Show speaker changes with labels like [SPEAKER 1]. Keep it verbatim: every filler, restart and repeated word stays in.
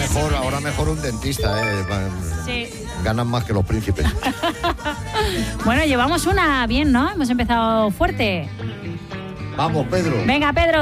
[SPEAKER 1] mejor, ahora mejor un dentista, ¿eh?
[SPEAKER 2] Sí.
[SPEAKER 1] Ganan más que los príncipes.
[SPEAKER 2] Bueno, llevamos una bien, ¿no? Hemos empezado fuerte.
[SPEAKER 1] Vamos, Pedro.
[SPEAKER 2] Venga, Pedro.